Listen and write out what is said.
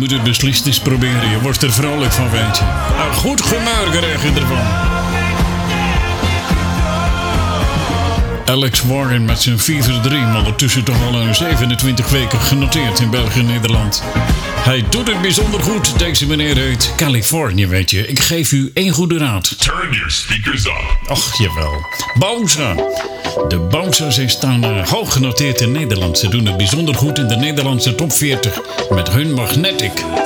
moet het beslist eens proberen. Je wordt er vrolijk van, weet je. Een goed humeur krijg je ervan. Alex Warren met zijn Fever Dream, ondertussen toch al een 27 weken genoteerd in België en Nederland. Hij doet het bijzonder goed. Deze meneer heet California, weet je. Ik geef u één goede raad. Turn your speakers up. Ach, jawel. Bouncer. De Bouncers staan hoog genoteerd in Nederland. Ze doen het bijzonder goed in de Nederlandse top 40 met hun Magnetic.